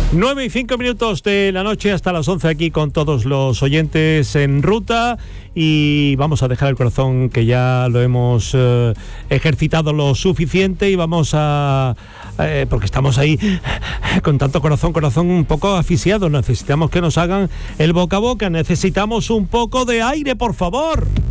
9:05 de la noche hasta las 11 aquí con todos los oyentes en ruta, y vamos a dejar el corazón, que ya lo hemos ejercitado lo suficiente, y vamos a porque estamos ahí con tanto corazón un poco asfixiados. Necesitamos que nos hagan el boca a boca, necesitamos un poco de aire, por favor.